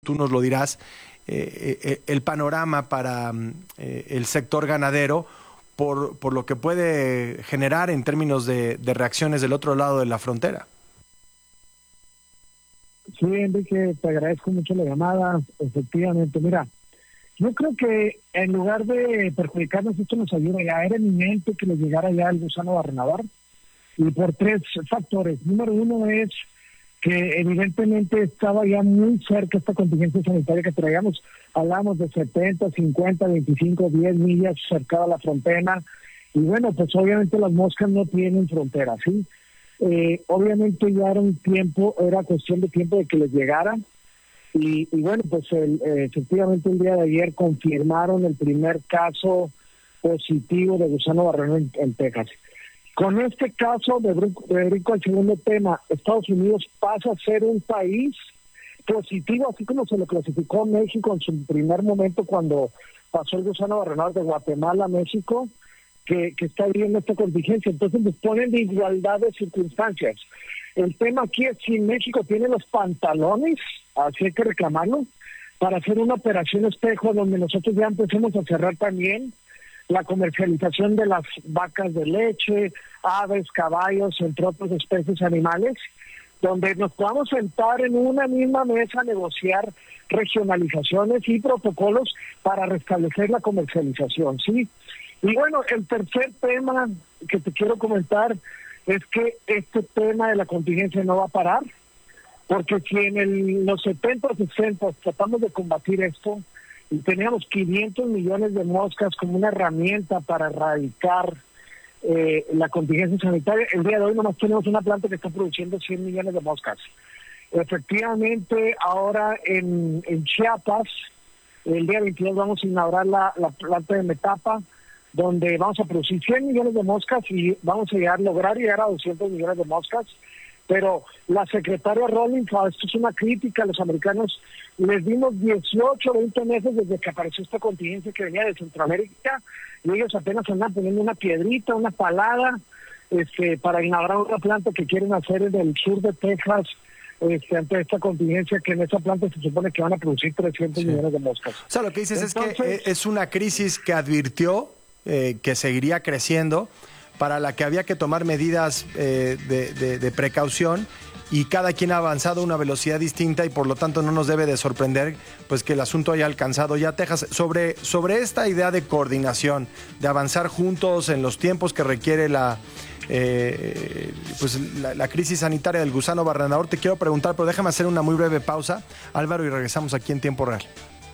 tú nos lo dirás, el panorama para el sector ganadero por lo que puede generar en términos de reacciones del otro lado de la frontera. Sí, Enrique, te agradezco mucho la llamada. Efectivamente, mira, yo creo que en lugar de perjudicarnos, esto nos ayuda. Ya era eminente que le llegara ya el gusano barrenador, y por 3 factores. Número 1 es que evidentemente estaba ya muy cerca esta contingencia sanitaria que traíamos. Hablamos de 70, 50, 25, 10 millas cerca de la frontera. Y bueno, pues obviamente las moscas no tienen frontera, ¿sí? Obviamente ya era cuestión de tiempo de que les llegara. Y bueno, pues efectivamente el día de ayer confirmaron el primer caso positivo de gusano barrenador en Texas. Con este caso, me brinco al segundo tema, Estados Unidos pasa a ser un país positivo, así como se lo clasificó México en su primer momento cuando pasó el gusano barrenador de Guatemala a México, que está viviendo esta contingencia. Entonces nos ponen de igualdad de circunstancias. El tema aquí es si México tiene los pantalones, así hay que reclamarlo, para hacer una operación espejo donde nosotros ya empecemos a cerrar también la comercialización de las vacas de leche, aves, caballos, entre otras especies animales, donde nos podamos sentar en una misma mesa a negociar regionalizaciones y protocolos para restablecer la comercialización, ¿sí? Y bueno, el tercer tema que te quiero comentar es que este tema de la contingencia no va a parar, porque si en los 70 o 60 tratamos de combatir esto y teníamos 500 millones de moscas como una herramienta para erradicar la contingencia sanitaria, el día de hoy nomás tenemos una planta que está produciendo 100 millones de moscas. Efectivamente, ahora en Chiapas, el día 22 vamos a inaugurar la planta de Metapa, donde vamos a producir 100 millones de moscas y vamos a lograr llegar a 200 millones de moscas. Pero la secretaria Rawlings, esto es una crítica a los americanos, les dimos 18, 20 meses desde que apareció esta contingencia que venía de Centroamérica, y ellos apenas andan poniendo una piedrita, una palada, para inaugurar una planta que quieren hacer en el sur de Texas, ante esta contingencia, que en esa planta se supone que van a producir 300 millones de moscas. O sea, lo que dices es que es una crisis que advirtió que seguiría creciendo, para la que había que tomar medidas de precaución, y cada quien ha avanzado a una velocidad distinta, y por lo tanto no nos debe de sorprender pues que el asunto haya alcanzado ya Texas. Sobre esta idea de coordinación, de avanzar juntos en los tiempos que requiere la crisis sanitaria del gusano barrenador, te quiero preguntar, pero déjame hacer una muy breve pausa, Álvaro, y regresamos aquí en Tiempo Real.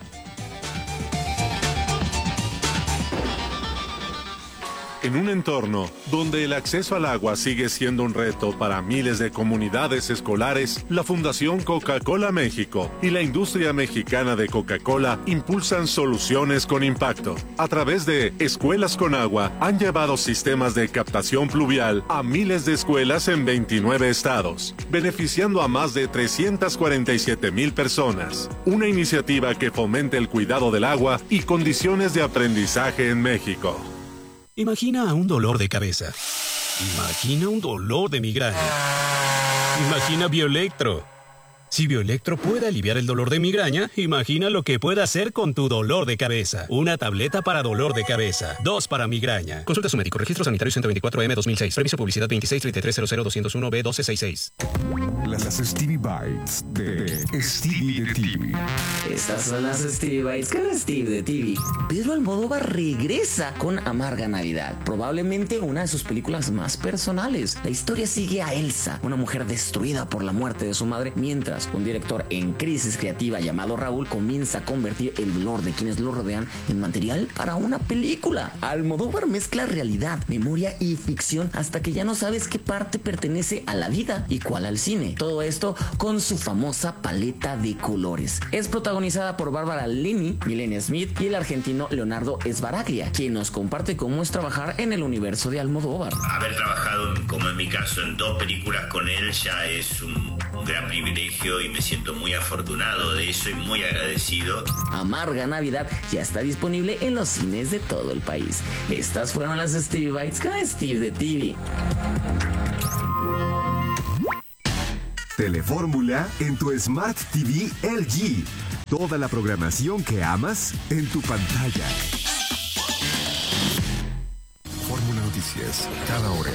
En un entorno donde el acceso al agua sigue siendo un reto para miles de comunidades escolares, la Fundación Coca-Cola México y la industria mexicana de Coca-Cola impulsan soluciones con impacto. A través de Escuelas con Agua, han llevado sistemas de captación pluvial a miles de escuelas en 29 estados, beneficiando a más de 347,000 personas. Una iniciativa que fomenta el cuidado del agua y condiciones de aprendizaje en México. Imagina un dolor de cabeza. Imagina un dolor de migraña. Imagina Bioelectro. Si Bioelectro puede aliviar el dolor de migraña, imagina lo que puede hacer con tu dolor de cabeza. Una tableta para dolor de cabeza. 2 para migraña. Consulta a su médico. Registro sanitario 124M 2006. Permiso publicidad 2633000201B1266. Las Stevie Bites de Stevie de TV. Estas son las Stevie Bites con Steve de TV. Pedro Almodóvar regresa con Amarga Navidad, probablemente una de sus películas más personales. La historia sigue a Elsa, una mujer destruida por la muerte de su madre, mientras un director en crisis creativa llamado Raúl comienza a convertir el dolor de quienes lo rodean en material para una película. Almodóvar mezcla realidad, memoria y ficción hasta que ya no sabes qué parte pertenece a la vida y cuál al cine. Todo esto con su famosa paleta de colores. Es protagonizada por Bárbara Linney, Milena Smith y el argentino Leonardo Sbaraglia, quien nos comparte cómo es trabajar en el universo de Almodóvar. Haber trabajado, como en mi caso, en 2 películas con él ya es un gran privilegio y me siento muy afortunado de eso y muy agradecido. Amarga Navidad ya está disponible en los cines de todo el país. Estas fueron las Stevie Bites con Steve de TV. Telefórmula en tu Smart TV LG. Toda la programación que amas en tu pantalla. Fórmula Noticias, cada hora.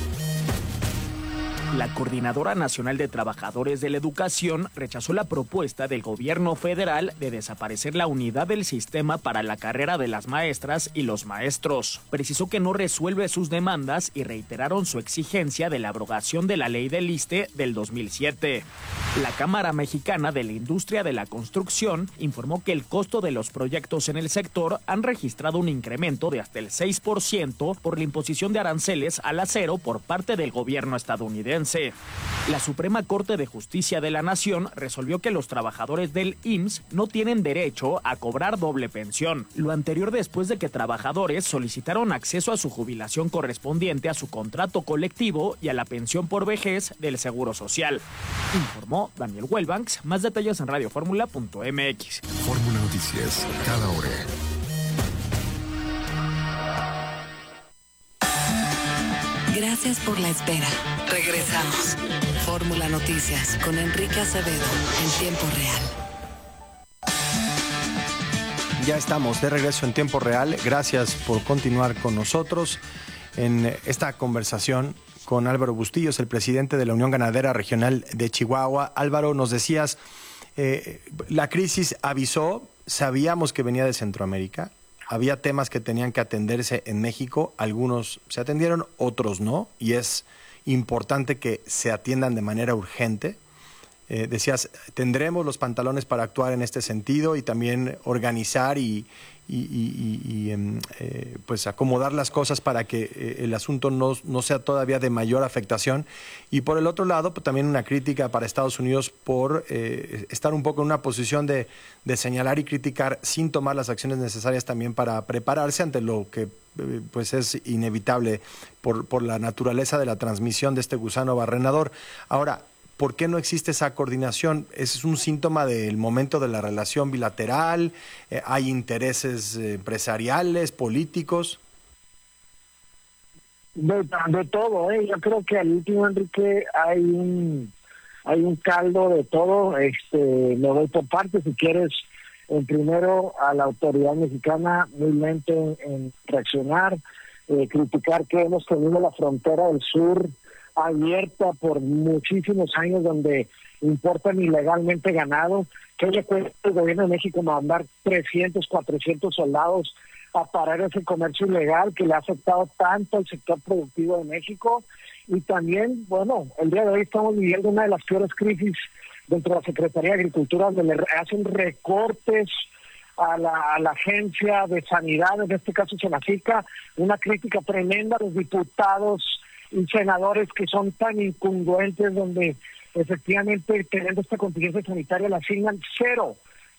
La Coordinadora Nacional de Trabajadores de la Educación rechazó la propuesta del gobierno federal de desaparecer la unidad del sistema para la carrera de las maestras y los maestros. Precisó que no resuelve sus demandas y reiteraron su exigencia de la abrogación de la ley del ISSSTE del 2007. La Cámara Mexicana de la Industria de la Construcción informó que el costo de los proyectos en el sector han registrado un incremento de hasta el 6% por la imposición de aranceles al acero por parte del gobierno estadounidense. La Suprema Corte de Justicia de la Nación resolvió que los trabajadores del IMSS no tienen derecho a cobrar doble pensión. Lo anterior después de que trabajadores solicitaron acceso a su jubilación correspondiente a su contrato colectivo y a la pensión por vejez del Seguro Social. Informó Daniel Wellbanks. Más detalles en radioformula.mx. Fórmula Noticias, cada hora. Gracias por la espera. Regresamos. Fórmula Noticias con Enrique Acevedo en tiempo real. Ya estamos de regreso en tiempo real. Gracias por continuar con nosotros en esta conversación con Álvaro Bustillos, el presidente de la Unión Ganadera Regional de Chihuahua. Álvaro, nos decías, la crisis avisó, sabíamos que venía de Centroamérica. Había temas que tenían que atenderse en México, algunos se atendieron, otros no, y es importante que se atiendan de manera urgente. Decías, tendremos los pantalones para actuar en este sentido y también organizar y pues acomodar las cosas para que el asunto no sea todavía de mayor afectación. Y por el otro lado, pues también una crítica para Estados Unidos por estar un poco en una posición de señalar y criticar sin tomar las acciones necesarias también para prepararse ante lo que pues es inevitable por la naturaleza de la transmisión de este gusano barrenador. Ahora, ¿por qué no existe esa coordinación? ¿Es un síntoma del momento de la relación bilateral? ¿Hay intereses empresariales, políticos? De todo, ¿eh? Yo creo que al último, Enrique, hay un caldo de todo. Lo doy por partes, si quieres. Primero, a la autoridad mexicana, muy lento en reaccionar, criticar que hemos tenido la frontera del sur abierta por muchísimos años, donde importan ilegalmente ganado. ¿Qué le cuesta el gobierno de México mandar 300, 400 soldados a parar ese comercio ilegal que le ha afectado tanto al sector productivo de México? Y también, bueno, el día de hoy estamos viviendo una de las peores crisis dentro de la Secretaría de Agricultura, donde le hacen recortes a la Agencia de Sanidad, en este caso Senacica, una crítica tremenda a los diputados y senadores que son tan incongruentes, donde efectivamente teniendo esta contingencia sanitaria le asignan cero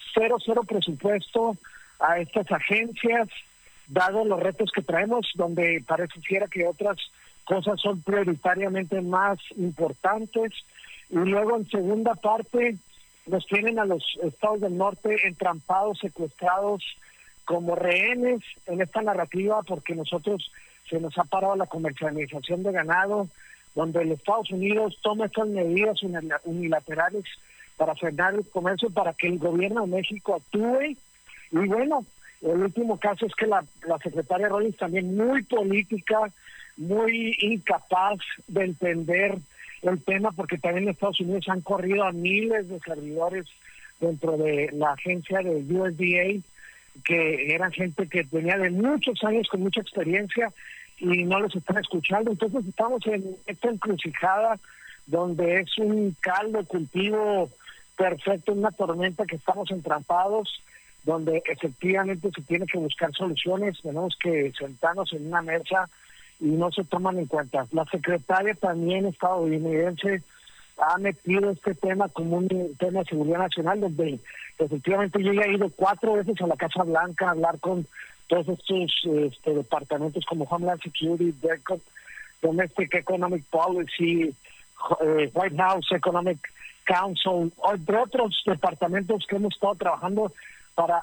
presupuesto a estas agencias, dado los retos que traemos, donde pareciera que otras cosas son prioritariamente más importantes. Y luego en segunda parte nos tienen a los estados del norte entrampados, secuestrados como rehenes en esta narrativa, porque nosotros se nos ha parado la comercialización de ganado, donde los Estados Unidos toma estas medidas unilaterales para frenar el comercio, para que el gobierno de México actúe. Y bueno, el último caso es que la secretaria Rollins también muy política, muy incapaz de entender el tema, porque también los Estados Unidos han corrido a miles de servidores dentro de la agencia de USDA, que eran gente que venía de muchos años con mucha experiencia y no los están escuchando. Entonces estamos en esta encrucijada donde es un caldo de cultivo perfecto, una tormenta que estamos entrampados, donde efectivamente se tiene que buscar soluciones, tenemos que sentarnos en una mesa y no se toman en cuenta. La secretaria también estadounidense ha metido este tema como un tema de seguridad nacional, donde efectivamente yo ya he ido 4 veces a la Casa Blanca a hablar con todos estos departamentos como Homeland Security, Domestic Economic Policy, White House Economic Council, entre otros departamentos que hemos estado trabajando para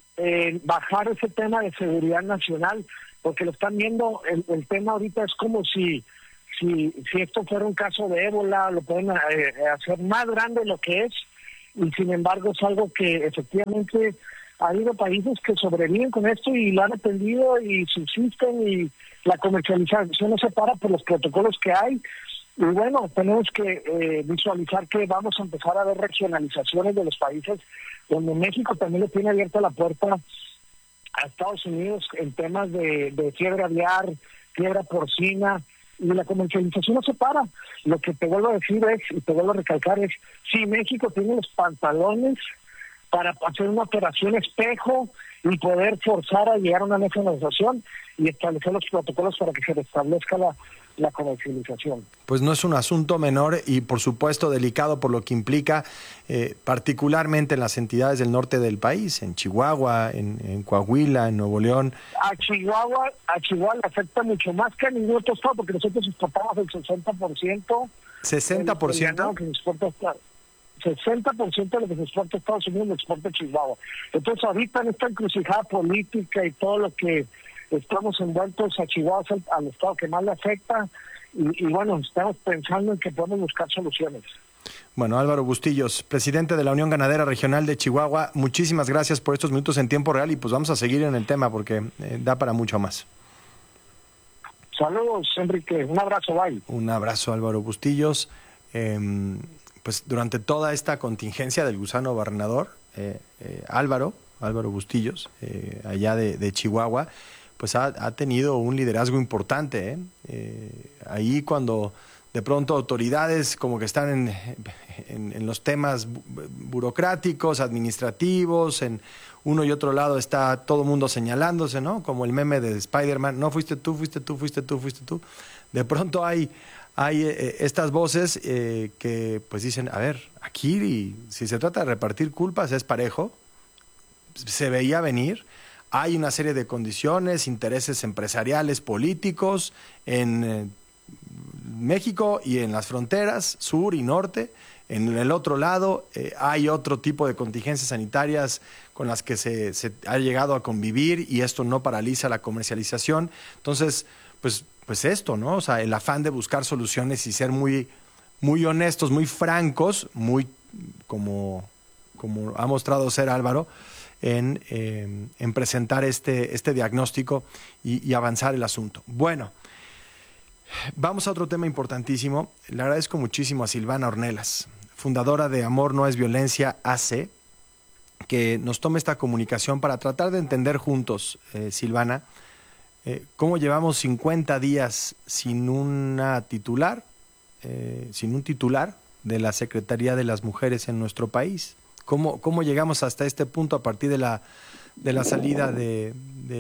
bajar ese tema de seguridad nacional, porque lo están viendo, el tema ahorita es como si esto fuera un caso de ébola, lo pueden hacer más grande de lo que es, y sin embargo es algo que efectivamente ha habido países que sobreviven con esto y lo han atendido y subsisten, y la comercialización no se para por los protocolos que hay. Y bueno, tenemos que visualizar que vamos a empezar a ver regionalizaciones de los países, donde México también le tiene abierta la puerta a Estados Unidos en temas de fiebre aviar, fiebre porcina, y la comercialización no se para. Lo que te vuelvo a decir es, y te vuelvo a recalcar, es si México tiene los pantalones para hacer una operación espejo y poder forzar a llegar a una nacionalización y establecer los protocolos para que se restablezca la comercialización. Pues no es un asunto menor y por supuesto delicado por lo que implica, particularmente en las entidades del norte del país, en Chihuahua, en Coahuila, en Nuevo León. A Chihuahua le afecta mucho más que a ningún otro estado, porque nosotros exportamos el 60%. 60%. Que se exporta 60% de lo que se exporta a Estados Unidos lo exporta a Chihuahua. Entonces ahorita en esta encrucijada política y todo lo que estamos envueltos, a Chihuahua es al estado que más le afecta, y bueno, estamos pensando en que podemos buscar soluciones. Bueno, Álvaro Bustillos, presidente de la Unión Ganadera Regional de Chihuahua, muchísimas gracias por estos minutos en tiempo real, y pues vamos a seguir en el tema porque da para mucho más. Saludos, Enrique, un abrazo, bye. Un abrazo, Álvaro Bustillos. Pues durante toda esta contingencia del gusano barrenador, Álvaro Bustillos, allá de Chihuahua, pues ha tenido un liderazgo importante. Ahí cuando de pronto autoridades como que están en los temas burocráticos, administrativos, en uno y otro lado está todo el mundo señalándose, ¿no? Como el meme de Spider-Man, no, fuiste tú. De pronto hay estas voces que pues dicen, a ver, aquí si se trata de repartir culpas es parejo, se veía venir, hay una serie de condiciones, intereses empresariales, políticos en México y en las fronteras sur y norte. En el otro lado hay otro tipo de contingencias sanitarias con las que se ha llegado a convivir, y esto no paraliza la comercialización. Entonces, pues esto, ¿no? O sea, el afán de buscar soluciones y ser muy, muy honestos, muy francos, muy como ha mostrado ser Álvaro, en presentar este diagnóstico y avanzar el asunto. Bueno, vamos a otro tema importantísimo. Le agradezco muchísimo a Silvana Ornelas, fundadora de Amor No Es Violencia AC, que nos tome esta comunicación para tratar de entender juntos, Silvana, cómo llevamos 50 días sin un titular de la Secretaría de las Mujeres en nuestro país. ¿Cómo llegamos hasta este punto a partir de la salida de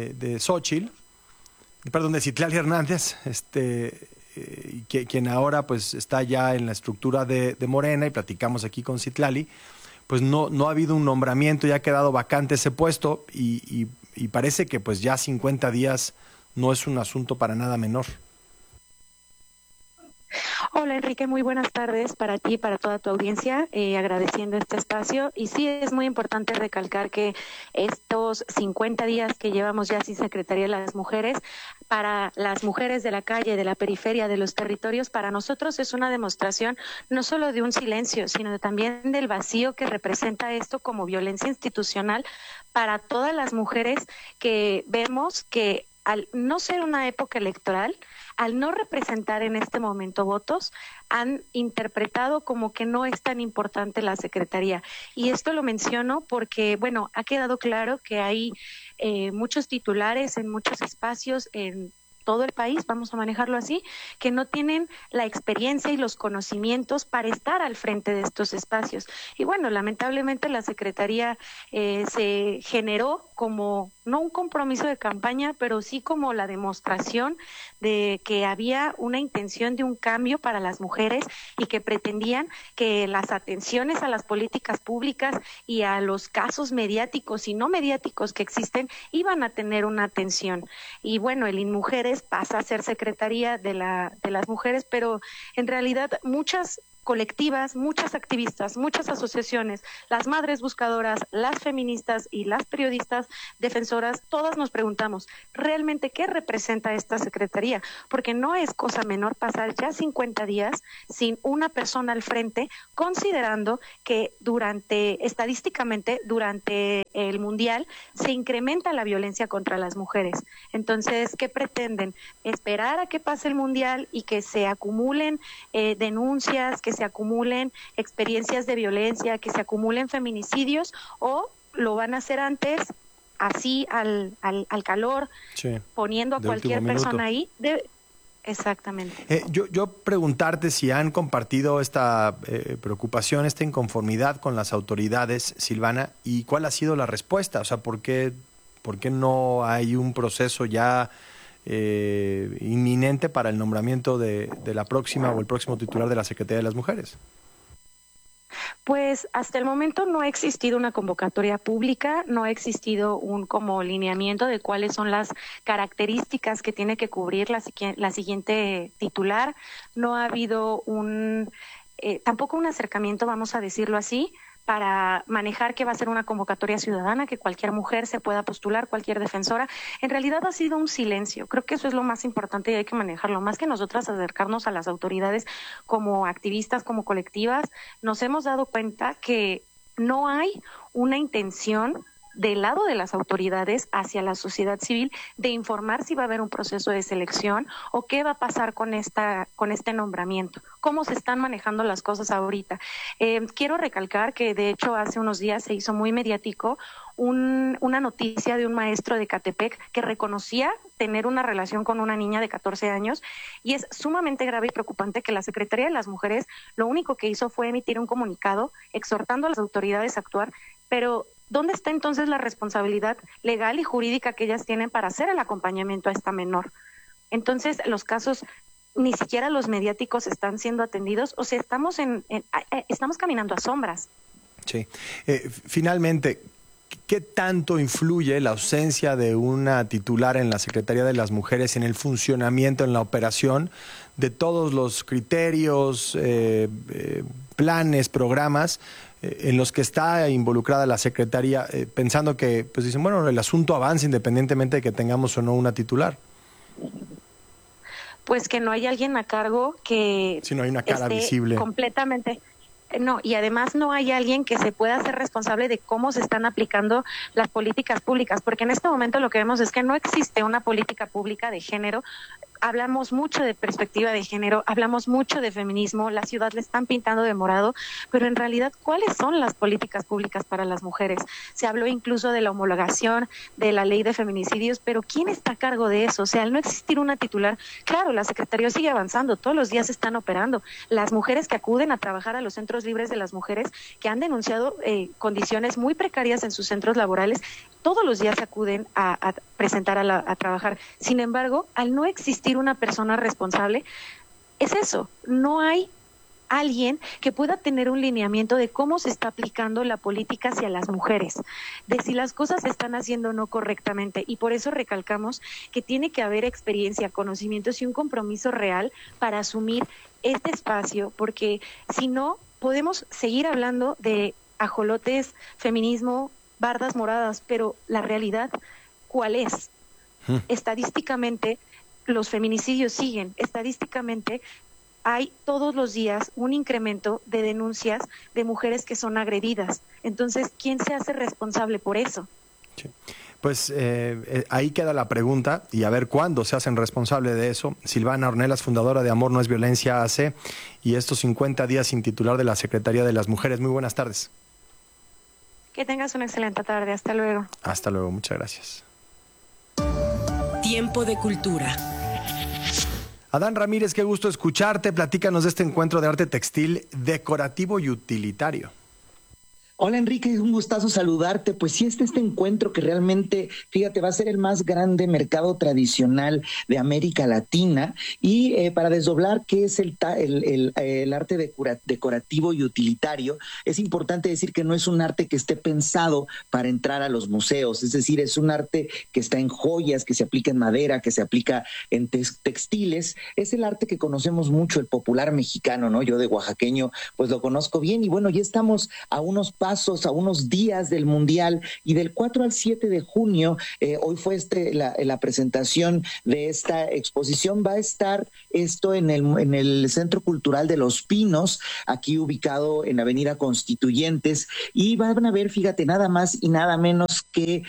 Citlali Hernández, quien ahora pues está ya en la estructura de Morena, y platicamos aquí con Citlali, pues no ha habido un nombramiento, ya ha quedado vacante ese puesto, y parece que pues ya 50 días no es un asunto para nada menor. Hola Enrique, muy buenas tardes para ti y para toda tu audiencia, agradeciendo este espacio. Y sí, es muy importante recalcar que estos 50 días que llevamos ya sin Secretaría de las Mujeres, para las mujeres de la calle, de la periferia, de los territorios, para nosotros es una demostración no solo de un silencio, sino también del vacío que representa esto como violencia institucional para todas las mujeres que vemos que al no ser una época electoral, al no representar en este momento votos, han interpretado como que no es tan importante la Secretaría. Y esto lo menciono porque, bueno, ha quedado claro que hay muchos titulares en muchos espacios en todo el país, vamos a manejarlo así, que no tienen la experiencia y los conocimientos para estar al frente de estos espacios. Y bueno, lamentablemente la Secretaría se generó como, no un compromiso de campaña, pero sí como la demostración de que había una intención de un cambio para las mujeres y que pretendían que las atenciones a las políticas públicas y a los casos mediáticos y no mediáticos que existen iban a tener una atención. Y bueno, el INMujeres pasa a ser Secretaría de las Mujeres, pero en realidad muchas colectivas, muchas activistas, muchas asociaciones, las madres buscadoras, las feministas y las periodistas defensoras, todas nos preguntamos, ¿realmente qué representa esta secretaría? Porque no es cosa menor pasar ya 50 días sin una persona al frente, considerando que estadísticamente, durante el Mundial, se incrementa la violencia contra las mujeres. Entonces, ¿qué pretenden? ¿Esperar a que pase el Mundial y que se acumulen denuncias, que se acumulen experiencias de violencia, que se acumulen feminicidios, o lo van a hacer antes, así al calor, sí, poniendo a cualquier persona ahí? Exactamente. Yo preguntarte si han compartido esta preocupación, esta inconformidad con las autoridades, Silvana, y cuál ha sido la respuesta. O sea, ¿por qué no hay un proceso ya inminente para el nombramiento de la próxima o el próximo titular de la Secretaría de las Mujeres? Pues hasta el momento no ha existido una convocatoria pública, no ha existido un como lineamiento de cuáles son las características que tiene que cubrir la siguiente titular. No ha habido tampoco un acercamiento, vamos a decirlo así, para manejar que va a ser una convocatoria ciudadana, que cualquier mujer se pueda postular, cualquier defensora. En realidad ha sido un silencio. Creo que eso es lo más importante y hay que manejarlo. Más que nosotras acercarnos a las autoridades como activistas, como colectivas, nos hemos dado cuenta que no hay una intención del lado de las autoridades hacia la sociedad civil de informar si va a haber un proceso de selección o qué va a pasar con este nombramiento, cómo se están manejando las cosas ahorita. Quiero recalcar que de hecho hace unos días se hizo muy mediático una noticia de un maestro de Ecatepec que reconocía tener una relación con una niña de 14 años, y es sumamente grave y preocupante que la Secretaría de las Mujeres lo único que hizo fue emitir un comunicado exhortando a las autoridades a actuar, pero ¿dónde está entonces la responsabilidad legal y jurídica que ellas tienen para hacer el acompañamiento a esta menor? Entonces, los casos, ni siquiera los mediáticos están siendo atendidos, o sea, estamos caminando a sombras. Sí. Finalmente, ¿qué tanto influye la ausencia de una titular en la Secretaría de las Mujeres en el funcionamiento, en la operación de todos los criterios, planes, programas en los que está involucrada la Secretaría, pensando que, pues dicen, bueno, el asunto avanza independientemente de que tengamos o no una titular? Pues que no hay alguien a cargo que si no hay una cara visible completamente. No, y además no hay alguien que se pueda hacer responsable de cómo se están aplicando las políticas públicas, porque en este momento lo que vemos es que no existe una política pública de género. Hablamos mucho de perspectiva de género, hablamos mucho de feminismo, la ciudad le están pintando de morado, pero en realidad, ¿cuáles son las políticas públicas para las mujeres? Se habló incluso de la homologación, de la ley de feminicidios, pero ¿quién está a cargo de eso? O sea, al no existir una titular, claro, la Secretaría sigue avanzando, todos los días están operando. Las mujeres que acuden a trabajar a los centros libres de las mujeres, que han denunciado condiciones muy precarias en sus centros laborales, todos los días acuden a presentar a trabajar. Sin embargo, al no existir una persona responsable, es eso, no hay alguien que pueda tener un lineamiento de cómo se está aplicando la política hacia las mujeres, de si las cosas se están haciendo o no correctamente, y por eso recalcamos que tiene que haber experiencia, conocimientos y un compromiso real para asumir este espacio, porque si no, podemos seguir hablando de ajolotes, feminismo, bardas moradas, pero la realidad, ¿cuál es? Estadísticamente, los feminicidios siguen. Estadísticamente, hay todos los días un incremento de denuncias de mujeres que son agredidas. Entonces, ¿quién se hace responsable por eso? Sí. Pues ahí queda la pregunta, y a ver cuándo se hacen responsable de eso. Silvana Ornelas, fundadora de Amor No Es Violencia AC, y estos 50 días sin titular de la Secretaría de las Mujeres. Muy buenas tardes. Que tengas una excelente tarde. Hasta luego. Hasta luego. Muchas gracias. Tiempo de cultura. Adán Ramírez, qué gusto escucharte. Platícanos de este encuentro de arte textil decorativo y utilitario. Hola Enrique, un gustazo saludarte. Pues sí, este encuentro que realmente, fíjate, va a ser el más grande mercado tradicional de América Latina. Y para desdoblar qué es el arte decorativo y utilitario, es importante decir que no es un arte que esté pensado para entrar a los museos. Es decir, es un arte que está en joyas, que se aplica en madera, que se aplica en textiles. Es el arte que conocemos mucho, el popular mexicano, ¿no? Yo de oaxaqueño, pues lo conozco bien. Y bueno, ya estamos a unos a unos días del Mundial, y del 4 al 7 de junio, hoy fue la presentación de esta exposición. Va a estar esto en el Centro Cultural de Los Pinos, aquí ubicado en Avenida Constituyentes, y van a ver, fíjate, nada más y nada menos que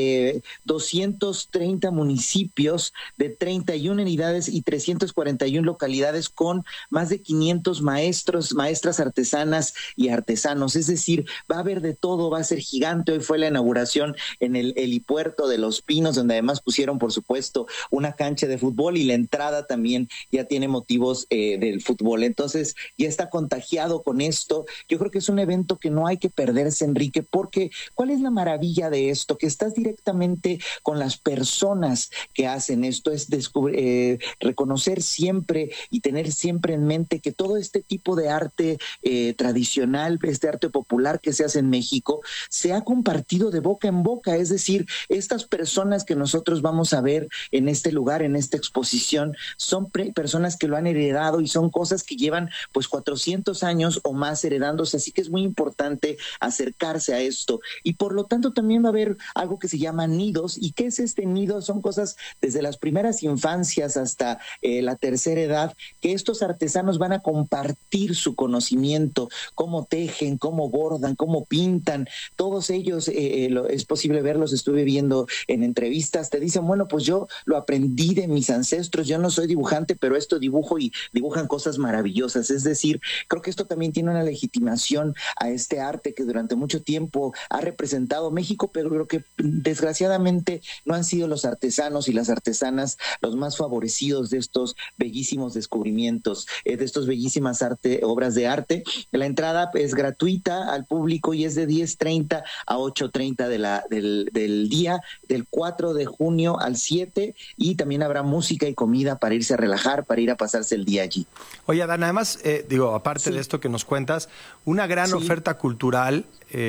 230 municipios de 31 unidades y 341 localidades, con más de 500 maestros, maestras artesanas y artesanos. Es decir, va a haber de todo, va a ser gigante. Hoy fue la inauguración en el helipuerto de Los Pinos, donde además pusieron, por supuesto, una cancha de fútbol, y la entrada también ya tiene motivos del fútbol. Entonces, ya está contagiado con esto. Yo creo que es un evento que no hay que perderse, Enrique, porque ¿cuál es la maravilla de esto? Que estás directamente con las personas que hacen esto. Es reconocer siempre y tener siempre en mente que todo este tipo de arte tradicional, este arte popular que se hace en México, se ha compartido de boca en boca. Es decir, estas personas que nosotros vamos a ver en este lugar, en esta exposición, son personas que lo han heredado, y son cosas que llevan pues 400 años o más heredándose. Así que es muy importante acercarse a esto. Y por lo tanto también va a haber algo que se llama nidos. ¿Y qué es este nido? Son cosas desde las primeras infancias hasta la tercera edad, que estos artesanos van a compartir su conocimiento, cómo tejen, cómo bordan, cómo pintan. Todos ellos es posible verlos, estuve viendo en entrevistas, te dicen, bueno, pues yo lo aprendí de mis ancestros, yo no soy dibujante, pero esto dibujo, y dibujan cosas maravillosas. Es decir, creo que esto también tiene una legitimación a este arte que durante mucho tiempo ha representado México, pero creo que desgraciadamente no han sido los artesanos y las artesanas los más favorecidos de estos bellísimos descubrimientos, de estas bellísimas obras de arte. La entrada es gratuita al público y es de 10:30 a 8:30 del día, del 4 de junio al 7, y también habrá música y comida para irse a relajar, para ir a pasarse el día allí. Oye, Adán, además, aparte de esto que nos cuentas, una gran oferta cultural,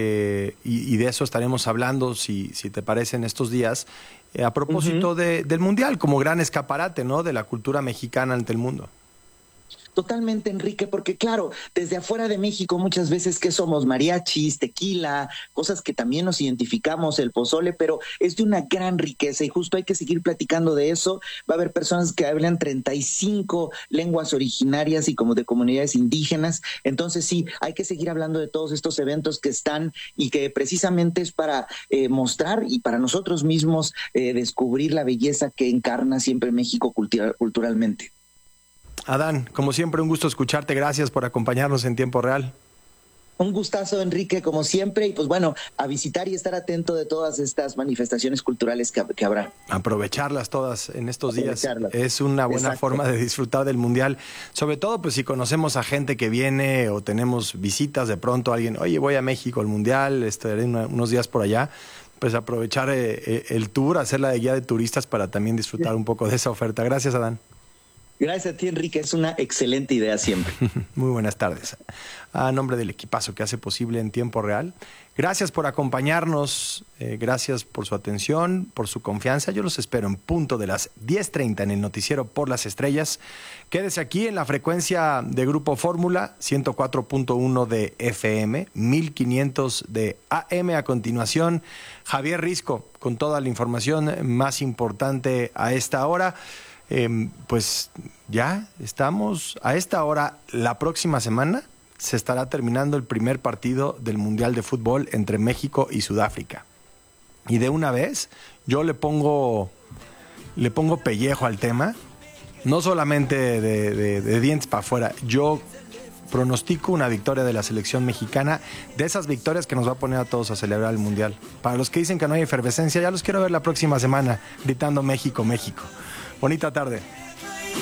y de eso estaremos hablando, si te parece, en estos días, a propósito del Mundial, como gran escaparate, ¿no?, de la cultura mexicana ante el mundo. Totalmente, Enrique, porque claro, desde afuera de México muchas veces que somos mariachis, tequila, cosas que también nos identificamos, el pozole, pero es de una gran riqueza y justo hay que seguir platicando de eso. Va a haber personas que hablan 35 lenguas originarias y como de comunidades indígenas. Entonces sí, hay que seguir hablando de todos estos eventos que están y que precisamente es para mostrar y para nosotros mismos descubrir la belleza que encarna siempre México culturalmente. Adán, como siempre, un gusto escucharte. Gracias por acompañarnos en tiempo real. Un gustazo, Enrique, como siempre. Y pues bueno, a visitar y estar atento de todas estas manifestaciones culturales que habrá. Aprovecharlas todas en estos días. Es una buena forma de disfrutar del Mundial. Sobre todo, pues si conocemos a gente que viene o tenemos visitas, de pronto alguien, oye, voy a México al Mundial, estaré unos días por allá. Pues aprovechar el tour, hacer la guía de turistas para también disfrutar un poco de esa oferta. Gracias, Adán. Gracias a ti, Enrique. Es una excelente idea siempre. Muy buenas tardes. A nombre del equipazo que hace posible en tiempo real, gracias por acompañarnos, gracias por su atención, por su confianza. Yo los espero en punto de las 10:30 en el noticiero Por las Estrellas. Quédese aquí en la frecuencia de Grupo Fórmula, 104.1 de FM, 1500 de AM. A continuación, Javier Risco con toda la información más importante a esta hora. Pues ya estamos a esta hora. La próxima semana se estará terminando el primer partido del Mundial de Fútbol entre México y Sudáfrica. Y de una vez yo le pongo pellejo al tema, no solamente de dientes para afuera. Yo pronostico una victoria de la selección mexicana, de esas victorias que nos va a poner a todos a celebrar el Mundial. Para los que dicen que no hay efervescencia, ya los quiero ver la próxima semana gritando México, México. Bonita tarde.